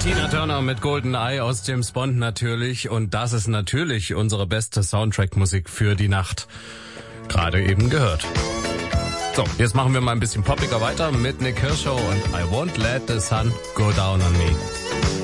Tina Turner mit GoldenEye aus James Bond natürlich. Und das ist natürlich unsere beste Soundtrack-Musik für die Nacht. Gerade eben gehört. So, jetzt machen wir mal ein bisschen poppiger weiter mit Nick Kershaw und I Won't Let the Sun Go Down on Me.